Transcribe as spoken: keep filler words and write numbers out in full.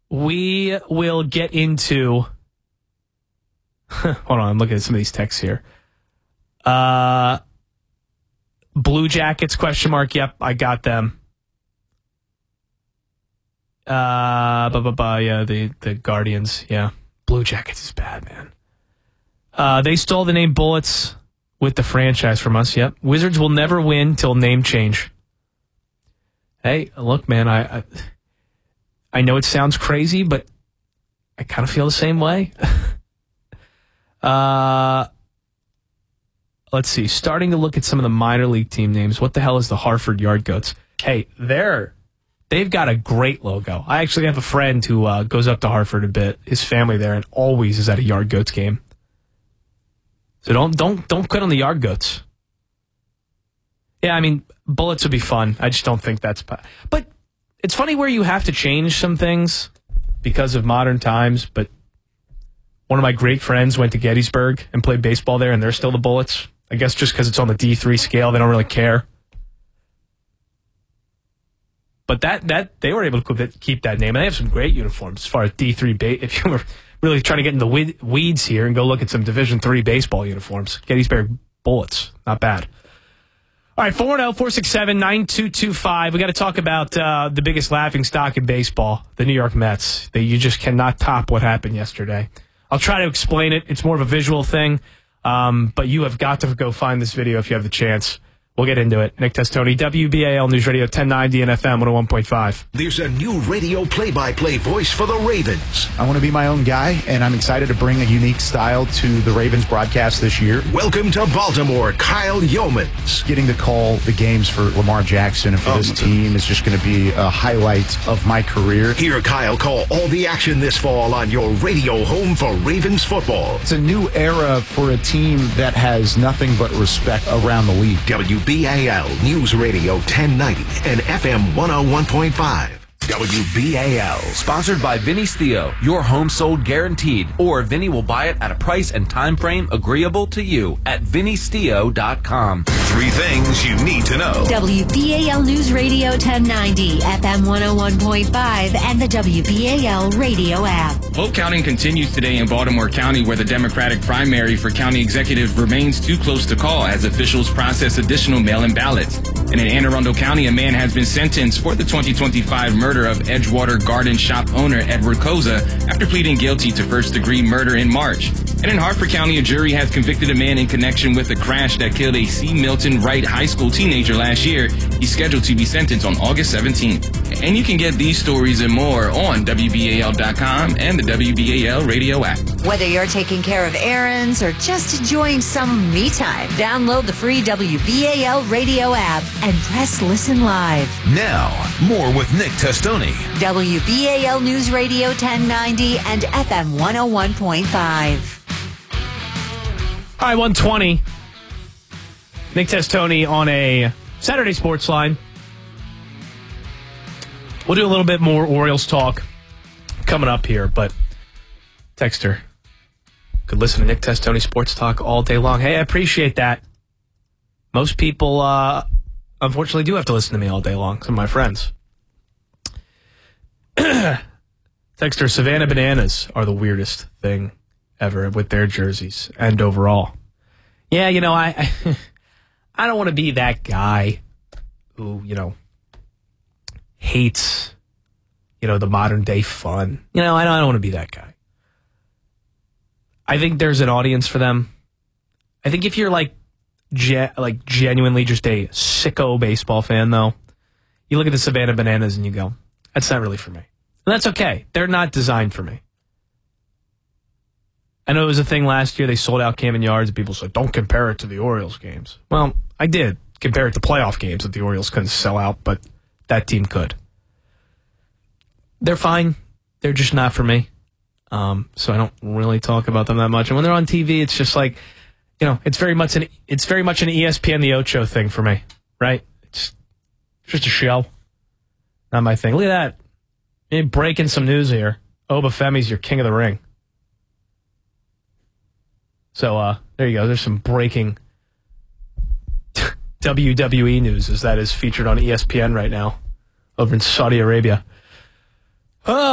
we will get into... Hold on, I'm looking at some of these texts here. Uh, Blue Jackets, question mark. Yep, I got them. Uh, blah, blah, blah, yeah, the, the Guardians, yeah. Blue Jackets is bad, man. Uh, they stole the name Bullets with the franchise from us, yep. Wizards will never win till name change. Hey, look, man, I, I, I know it sounds crazy, but I kind of feel the same way. uh, let's see, starting to look at some of the minor league team names. What the hell is the Hartford Yard Goats? Hey, they're... They've got a great logo. I actually have a friend who uh, goes up to Hartford a bit. His family there, and always is at a Yard Goats game. So don't don't don't quit on the Yard Goats. Yeah, I mean, Bullets would be fun. I just don't think that's... But it's funny where you have to change some things because of modern times, but one of my great friends went to Gettysburg and played baseball there, and they're still the Bullets. I guess just because it's on the D three scale, they don't really care. But that that they were able to keep that name. And they have some great uniforms as far as D three. Ba- if you were really trying to get into the weeds here and go look at some Division three baseball uniforms, Gettysburg Bullets, not bad. All right, four one zero, four six seven, nine two two five. We got to talk about uh, the biggest laughing stock in baseball, the New York Mets. They, you just cannot top what happened yesterday. I'll try to explain it. It's more of a visual thing, um, but you have got to go find this video if you have the chance. We'll get into it. Nick Testoni, W B A L News Radio, ten ninety and F M one oh one point five. There's a new radio play-by-play voice for the Ravens. I want to be my own guy, and I'm excited to bring a unique style to the Ravens broadcast this year. Welcome to Baltimore, Kyle Yeomans. Getting to call the games for Lamar Jackson and for oh, this team is just going to be a highlight of my career. Hear Kyle call all the action this fall on your radio home for Ravens football. It's a new era for a team that has nothing but respect around the league. W B A L News Radio ten ninety and F M one oh one point five. W B A L. Sponsored by Vinny's Theo. Your home sold guaranteed. Or Vinny will buy it at a price and time frame agreeable to you at vinny's theo dot com. Three things you need to know. W B A L News Radio ten ninety, F M one oh one point five, and the W B A L radio app. Vote counting continues today in Baltimore County, where the Democratic primary for county executive remains too close to call as officials process additional mail-in ballots. And in Anne Arundel County, a man has been sentenced for the twenty twenty-five murder of Edgewater Garden Shop owner Edward Koza after pleading guilty to first-degree murder in March. And in Hartford County, a jury has convicted a man in connection with a crash that killed a C. Milton Wright High School teenager last year. He's scheduled to be sentenced on August seventeenth. And you can get these stories and more on W B A L dot com and the W B A L radio app. Whether you're taking care of errands or just enjoying some me time, download the free W B A L radio app and press listen live. Now, more with Nick Testoni. W B A L News Radio ten ninety and F M one oh one point five. All right, one twenty. Nick Testoni on a Saturday Sports Line. We'll do a little bit more Orioles talk coming up here, but Texter could listen to Nick Testoni Sports Talk all day long. Hey, I appreciate that. Most people, uh, unfortunately, do have to listen to me all day long. Some of my friends. Texter, Savannah Bananas are the weirdest thing ever with their jerseys and overall. Yeah, you know, I I, I don't want to be that guy who, you know, hates, you know, the modern day fun. You know, I don't, I don't want to be that guy. I think there's an audience for them. I think if you're like, ge- like genuinely just a sicko baseball fan, though, you look at the Savannah Bananas and you go, that's not really for me. And that's okay. They're not designed for me. I know it was a thing last year. They sold out Camden Yards, and people said, don't compare it to the Orioles games. Well, I did compare it to playoff games that the Orioles couldn't sell out, but that team could. They're fine. They're just not for me. Um, so I don't really talk about them that much. And when they're on T V, it's just like, you know, it's very much an it's very much an E S P N The Ocho thing for me, right? It's just a show. Not my thing. Look at that. Maybe breaking some news here. Obafemi's your king of the ring. So uh, there you go. There's some breaking W W E news as that is featured on E S P N right now over in Saudi Arabia. Oh.